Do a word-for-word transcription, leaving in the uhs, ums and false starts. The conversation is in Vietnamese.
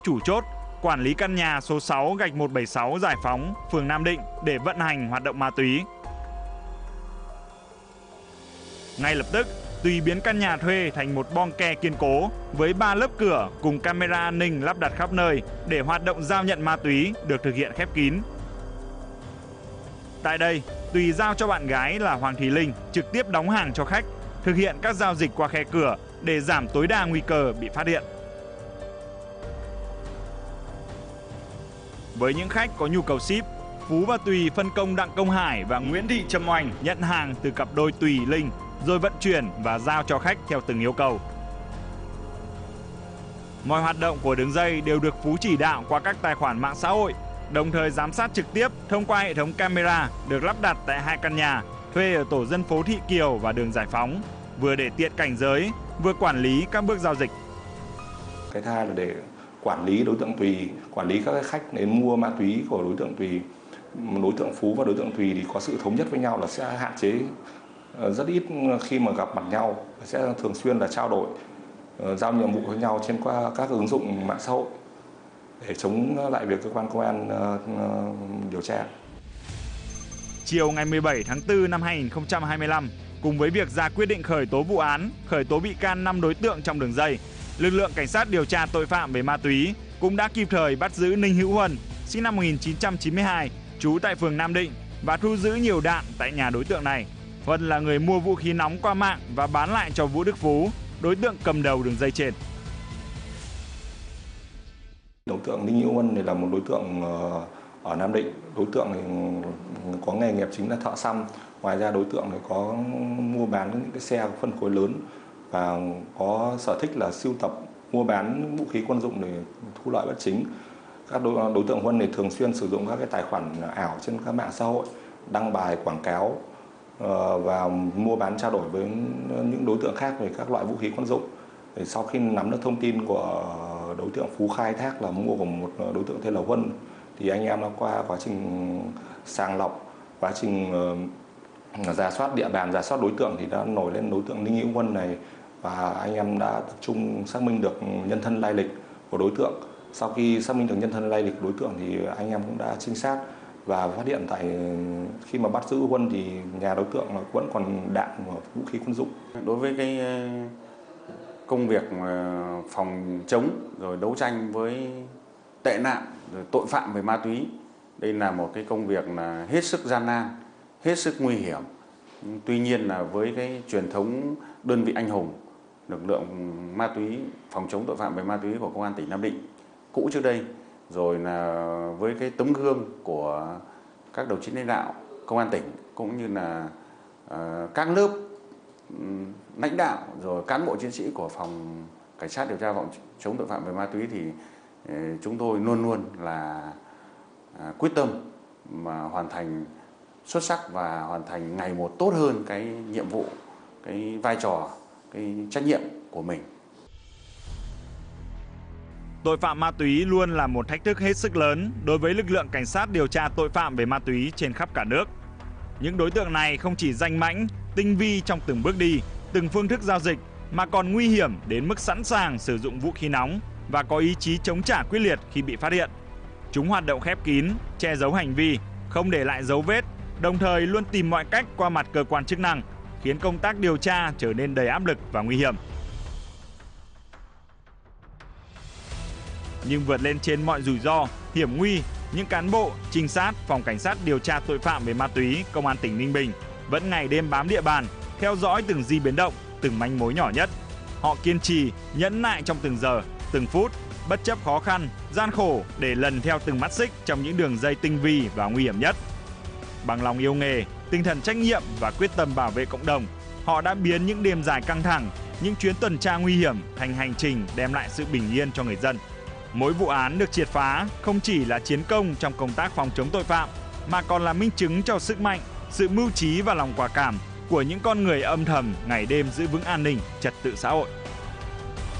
chủ chốt, quản lý căn nhà số sáu gạch một bảy sáu Giải Phóng, phường Nam Định để vận hành hoạt động ma túy. Ngay lập tức, Tùy biến căn nhà thuê thành một bong ke kiên cố với ba lớp cửa cùng camera an ninh lắp đặt khắp nơi để hoạt động giao nhận ma túy được thực hiện khép kín. Tại đây, Tùy giao cho bạn gái là Hoàng Thị Linh trực tiếp đóng hàng cho khách, thực hiện các giao dịch qua khe cửa để giảm tối đa nguy cơ bị phát hiện. Với những khách có nhu cầu ship, Phú và Tùy phân công Đặng Công Hải và Nguyễn Thị Trâm Oanh nhận hàng từ cặp đôi Tùy Linh rồi vận chuyển và giao cho khách theo từng yêu cầu. Mọi hoạt động của đường dây đều được Phú chỉ đạo qua các tài khoản mạng xã hội, đồng thời giám sát trực tiếp thông qua hệ thống camera được lắp đặt tại hai căn nhà thuê ở tổ dân phố Thị Kiều và đường Giải Phóng, vừa để tiện cảnh giới, vừa quản lý các bước giao dịch. Cái thứ hai là để quản lý đối tượng Tùy, quản lý các khách đến mua ma túy của đối tượng Tùy. Đối tượng Phú và đối tượng Tùy thì có sự thống nhất với nhau là sẽ hạn chế rất ít khi mà gặp mặt nhau, sẽ thường xuyên là trao đổi, giao nhiệm vụ với nhau trên qua các ứng dụng mạng xã hội để chống lại việc cơ quan công an điều tra. Chiều ngày mười bảy tháng tư năm hai nghìn không trăm hai mươi lăm, cùng với việc ra quyết định khởi tố vụ án, khởi tố bị can năm đối tượng trong đường dây, lực lượng cảnh sát điều tra tội phạm về ma túy cũng đã kịp thời bắt giữ Ninh Hữu Huân, sinh năm một nghìn chín trăm chín mươi hai, trú tại phường Nam Định và thu giữ nhiều đạn tại nhà đối tượng này. Huân là người mua vũ khí nóng qua mạng và bán lại cho Vũ Đức Phú, đối tượng cầm đầu đường dây trên. Đối tượng Ninh Hữu Huân này là một đối tượng ở Nam Định. Đối tượng này có nghề nghiệp chính là thợ xăm. Ngoài ra đối tượng này có mua bán những cái xe phân khối lớn và có sở thích là sưu tập, mua bán vũ khí quân dụng để thu lợi bất chính. Các đối, đối tượng Huân này thường xuyên sử dụng các cái tài khoản ảo trên các mạng xã hội, đăng bài quảng cáo và mua bán trao đổi với những đối tượng khác về các loại vũ khí quân dụng. Thì sau khi nắm được thông tin của đối tượng Phú khai thác là mua của một đối tượng tên là Huân, thì anh em đã qua quá trình sàng lọc, quá trình rà soát địa bàn, rà soát đối tượng thì đã nổi lên đối tượng Ninh Hữu Huân này, và anh em đã tập trung xác minh được nhân thân lai lịch của đối tượng. Sau khi xác minh được nhân thân lai lịch đối tượng thì anh em cũng đã trinh sát và phát hiện tại khi mà bắt giữ Huân thì nhà đối tượng vẫn còn đạn và vũ khí quân dụng. Đối với cái công việc phòng chống rồi đấu tranh với tệ nạn rồi tội phạm về ma túy, đây là một cái công việc là hết sức gian nan, hết sức nguy hiểm. Tuy nhiên là với cái truyền thống đơn vị anh hùng, lực lượng ma túy phòng chống tội phạm về ma túy của công an tỉnh Nam Định cũ trước đây, rồi là với cái tấm gương của các đồng chí lãnh đạo công an tỉnh cũng như là uh, các lớp um, lãnh đạo rồi cán bộ chiến sĩ của phòng cảnh sát điều tra phòng chống tội phạm về ma túy thì uh, chúng tôi luôn luôn là uh, quyết tâm mà hoàn thành xuất sắc và hoàn thành ngày một tốt hơn cái nhiệm vụ, cái vai trò, cái trách nhiệm của mình. Tội phạm ma túy luôn là một thách thức hết sức lớn đối với lực lượng cảnh sát điều tra tội phạm về ma túy trên khắp cả nước. Những đối tượng này không chỉ danh mãnh, tinh vi trong từng bước đi, từng phương thức giao dịch, mà còn nguy hiểm đến mức sẵn sàng sử dụng vũ khí nóng và có ý chí chống trả quyết liệt khi bị phát hiện. Chúng hoạt động khép kín, che giấu hành vi, không để lại dấu vết, đồng thời luôn tìm mọi cách qua mặt cơ quan chức năng, khiến công tác điều tra trở nên đầy áp lực và nguy hiểm. Nhưng vượt lên trên mọi rủi ro, hiểm nguy, những cán bộ, trinh sát, phòng cảnh sát điều tra tội phạm về ma túy, công an tỉnh Ninh Bình vẫn ngày đêm bám địa bàn, theo dõi từng di biến động, từng manh mối nhỏ nhất. Họ kiên trì, nhẫn nại trong từng giờ, từng phút, bất chấp khó khăn, gian khổ để lần theo từng mắt xích trong những đường dây tinh vi và nguy hiểm nhất. Bằng lòng yêu nghề, tinh thần trách nhiệm và quyết tâm bảo vệ cộng đồng, họ đã biến những đêm dài căng thẳng, những chuyến tuần tra nguy hiểm thành hành trình đem lại sự bình yên cho người dân. Mỗi vụ án được triệt phá không chỉ là chiến công trong công tác phòng chống tội phạm, mà còn là minh chứng cho sức mạnh, sự mưu trí và lòng quả cảm của những con người âm thầm ngày đêm giữ vững an ninh, trật tự xã hội.